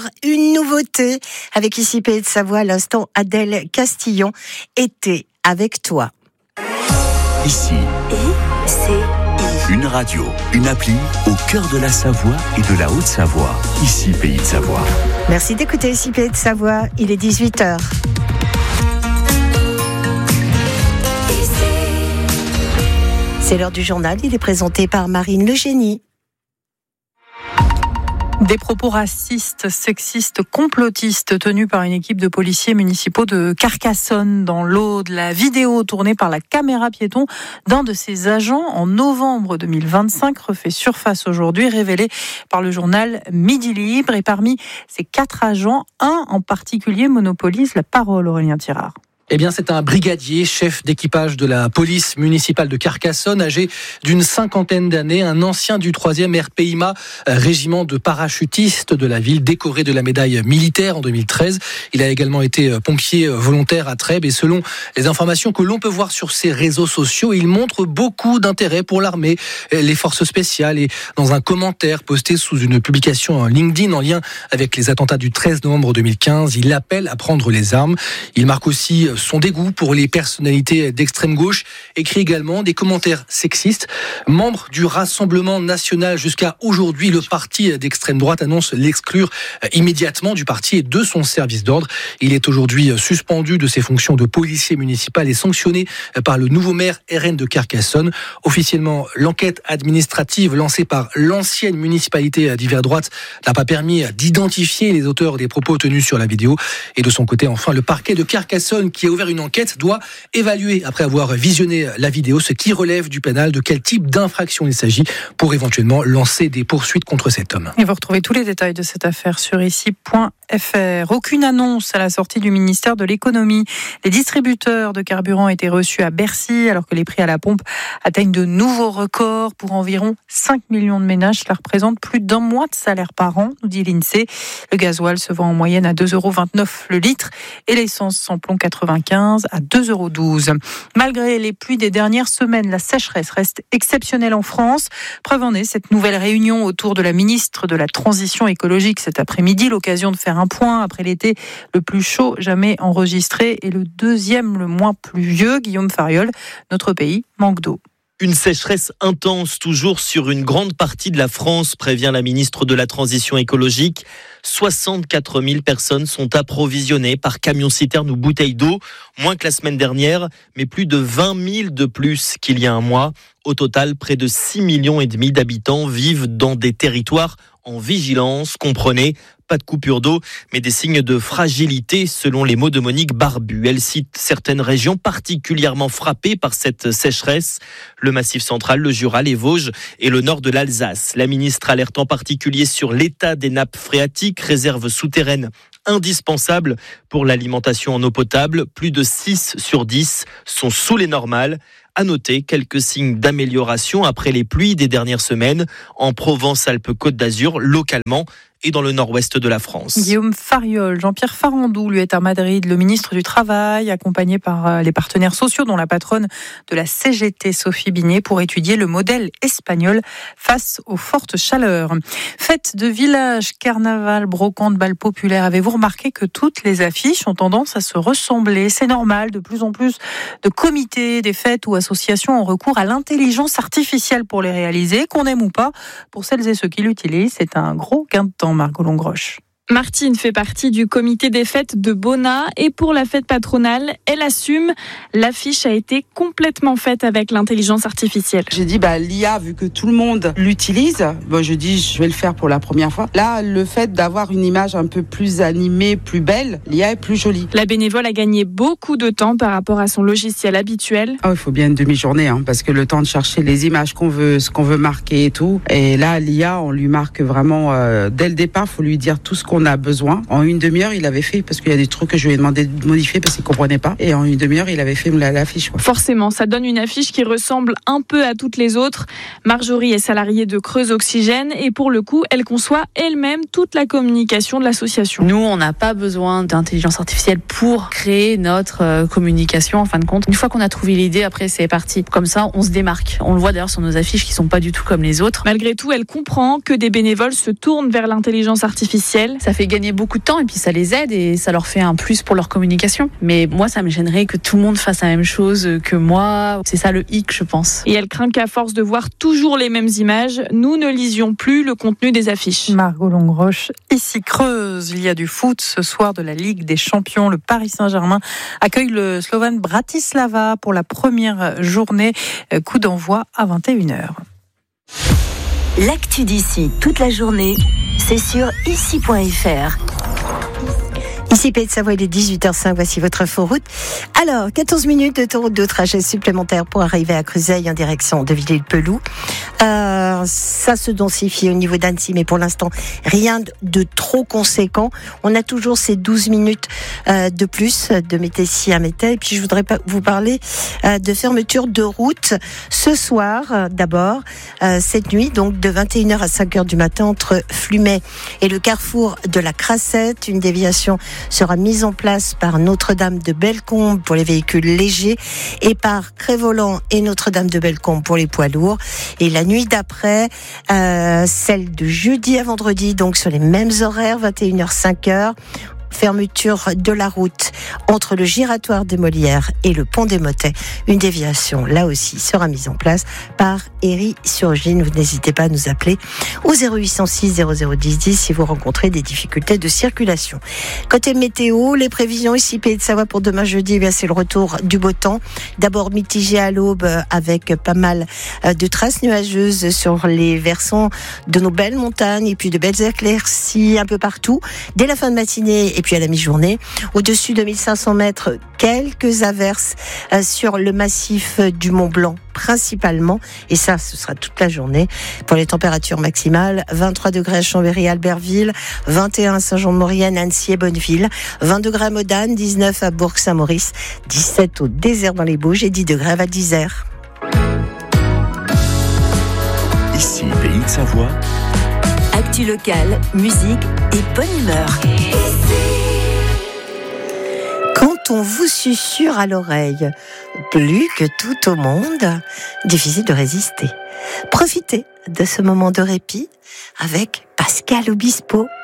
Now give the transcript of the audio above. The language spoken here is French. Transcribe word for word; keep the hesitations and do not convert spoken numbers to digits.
une nouveauté avec ici Pays de Savoie, à l'instant Adèle Castillon, Été avec toi. Ici, Et c'est une radio, une appli au cœur de la Savoie et de la Haute-Savoie. Ici Pays de Savoie. Merci d'écouter ici Pays de Savoie, il est dix-huit heures. C'est l'heure du journal, il est présenté par Marine Le Génie. Des propos racistes, sexistes, complotistes tenus par une équipe de policiers municipaux de Carcassonne dans l'Aude. La vidéo tournée par la caméra piéton d'un de ses agents en novembre deux mille vingt-cinq refait surface aujourd'hui, révélée par le journal Midi Libre. Et parmi ces quatre agents, un en particulier monopolise la parole, Aurélien Tirard. Eh bien, c'est un brigadier, chef d'équipage de la police municipale de Carcassonne, âgé d'une cinquantaine d'années, un ancien du troisième R P I M A, régiment de parachutistes de la ville, décoré de la médaille militaire en deux mille treize. Il a également été pompier volontaire à Trèbes et selon les informations que l'on peut voir sur ses réseaux sociaux, il montre beaucoup d'intérêt pour l'armée, les forces spéciales et dans un commentaire posté sous une publication en LinkedIn en lien avec les attentats du treize novembre deux mille quinze, il appelle à prendre les armes. Il marque aussi son dégoût pour les personnalités d'extrême gauche, écrit également des commentaires sexistes. Membre du Rassemblement national jusqu'à aujourd'hui, le parti d'extrême droite annonce l'exclure immédiatement du parti et de son service d'ordre. Il est aujourd'hui suspendu de ses fonctions de policier municipal et sanctionné par le nouveau maire R N de Carcassonne. Officiellement, l'enquête administrative lancée par l'ancienne municipalité d'hiver droite n'a pas permis d'identifier les auteurs des propos tenus sur la vidéo. Et de son côté, enfin, le parquet de Carcassonne qui a ouvert une enquête doit évaluer, après avoir visionné la vidéo, ce qui relève du pénal, de quel type d'infraction il s'agit, pour éventuellement lancer des poursuites contre cet homme. Et vous retrouvez tous les détails de cette affaire sur ici point f r. Aucune annonce à la sortie du ministère de l'économie. Les distributeurs de carburant étaient reçus à Bercy, alors que les prix à la pompe atteignent de nouveaux records pour environ cinq millions de ménages. Cela représente plus d'un mois de salaire par an, nous dit l'INSEE. Le gasoil se vend en moyenne à deux euros vingt-neuf le litre et l'essence samplon quatre-vingt-quinze à deux euros douze. Malgré les pluies des dernières semaines, la sécheresse reste exceptionnelle en France. Preuve en est cette nouvelle réunion autour de la ministre de la Transition écologique cet après-midi, l'occasion de faire un point après l'été le plus chaud jamais enregistré et le deuxième le moins pluvieux. Guillaume Fariol, notre pays manque d'eau. Une sécheresse intense toujours sur une grande partie de la France, prévient la ministre de la Transition écologique. soixante-quatre mille personnes sont approvisionnées par camion-citerne ou bouteilles d'eau, moins que la semaine dernière, mais plus de vingt mille de plus qu'il y a un mois. Au total, près de six millions et demi d'habitants vivent dans des territoires en vigilance, comprenez, pas de coupure d'eau, mais des signes de fragilité, selon les mots de Monique Barbu. Elle cite certaines régions particulièrement frappées par cette sécheresse, le Massif central, le Jura, les Vosges et le nord de l'Alsace. La ministre alerte en particulier sur l'état des nappes phréatiques, réserves souterraines indispensables pour l'alimentation en eau potable. Plus de six sur dix sont sous les normales. À noter quelques signes d'amélioration après les pluies des dernières semaines en Provence-Alpes-Côte d'Azur, localement et dans le nord-ouest de la France. Guillaume Fariol, Jean-Pierre Farandou, lui est à Madrid, le ministre du Travail, accompagné par les partenaires sociaux, dont la patronne de la C G T, Sophie Binet, pour étudier le modèle espagnol face aux fortes chaleurs. Fête de village, carnaval, brocante, bal populaire. Avez-vous remarqué que toutes les affiches ont tendance à se ressembler? C'est normal, de plus en plus de comités, des fêtes ou associations ont recours à l'intelligence artificielle pour les réaliser, qu'on aime ou pas. Pour celles et ceux qui l'utilisent, c'est un gros gain de temps. Margot Longroche. Martine fait partie du comité des fêtes de Bona et pour la fête patronale, elle assume, l'affiche a été complètement faite avec l'intelligence artificielle. J'ai dit, bah, l'I A, vu que tout le monde l'utilise, bon, je dis, je vais le faire pour la première fois. Là, le fait d'avoir une image un peu plus animée, plus belle, l'I A est plus jolie. La bénévole a gagné beaucoup de temps par rapport à son logiciel habituel. Oh, il faut bien une demi-journée, hein, parce que le temps de chercher les images qu'on veut, ce qu'on veut marquer et tout. Et là, l'I A, on lui marque vraiment, euh, dès le départ, il faut lui dire tout ce qu'on on a besoin. En une demi-heure, il avait fait, parce qu'il y a des trucs que je lui ai demandé de modifier parce qu'il comprenait pas. Et en une demi-heure, il avait fait l'affiche. Quoi. Forcément, ça donne une affiche qui ressemble un peu à toutes les autres. Marjorie est salariée de Creuse Oxygène et pour le coup, elle conçoit elle-même toute la communication de l'association. Nous, on n'a pas besoin d'intelligence artificielle pour créer notre euh, communication, en fin de compte. Une fois qu'on a trouvé l'idée, après, c'est parti. Comme ça, on se démarque. On le voit d'ailleurs sur nos affiches qui sont pas du tout comme les autres. Malgré tout, elle comprend que des bénévoles se tournent vers l'intelligence artificielle. Ça fait gagner beaucoup de temps et puis ça les aide et ça leur fait un plus pour leur communication. Mais moi, ça me gênerait que tout le monde fasse la même chose que moi. C'est ça le hic, je pense. Et elle craint qu'à force de voir toujours les mêmes images, nous ne lisions plus le contenu des affiches. Margot Longroche, ici Creuse. Il y a du foot ce soir de la Ligue des Champions. Le Paris Saint-Germain accueille le Slovan Bratislava pour la première journée. Coup d'envoi à vingt et une heures. L'actu d'ici toute la journée, c'est sur ici point f r. Ici Pays de Savoie, il est dix-huit heures cinq, voici votre inforoute. Alors, quatorze minutes d'autoroute de trajet supplémentaire pour arriver à Creuseuil en direction de Villers-le-Peloux. Euh, ça se densifie au niveau d'Annecy, mais pour l'instant, rien de trop conséquent. On a toujours ces douze minutes euh, de plus de Métessy à Métais. Et puis, je voudrais pas vous parler euh, de fermeture de route ce soir, euh, d'abord, euh, cette nuit, donc de vingt et une heures à cinq heures du matin entre Flumet et le carrefour de la Crassette. Une déviation sera mise en place par Notre-Dame de Bellecombe pour les véhicules légers et par Crévolan et Notre-Dame de Bellecombe pour les poids lourds. Et la nuit d'après, euh, celle de jeudi à vendredi, donc sur les mêmes horaires, vingt et une heures cinq heures. Fermeture de la route entre le giratoire des Molières et le pont des Motets. Une déviation, là aussi, sera mise en place par Héry-sur-Gine. Vous n'hésitez pas à nous appeler au zéro huit cent six zéro zéro dix dix si vous rencontrez des difficultés de circulation. Côté météo, les prévisions ici, Pays de Savoie pour demain jeudi, eh bien, c'est le retour du beau temps. D'abord mitigé à l'aube avec pas mal de traces nuageuses sur les versants de nos belles montagnes et puis de belles éclaircies un peu partout. Dès la fin de matinée, et puis à la mi-journée, au-dessus de mille cinq cents mètres, quelques averses euh, sur le massif du Mont Blanc principalement, et ça ce sera toute la journée. Pour les températures maximales, vingt-trois degrés à Chambéry, Albertville, vingt et un à Saint-Jean-de-Maurienne, Annecy et Bonneville, vingt degrés à Modane, dix-neuf à Bourg-Saint-Maurice, dix-sept au désert dans les Bauges et dix degrés à Val d'Isère. Ici Pays de Savoie. Actu locale, musique et bonne humeur. Quand on vous susurre à l'oreille, plus que tout au monde, difficile de résister. Profitez de ce moment de répit avec Pascal Obispo.